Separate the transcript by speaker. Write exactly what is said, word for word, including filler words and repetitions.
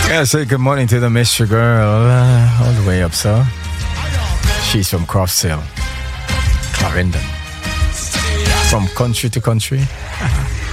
Speaker 1: Yeah, say good morning to the mystery girl, uh, all the way up, so. She's from Crofts Hill, Clarendon. From country to country.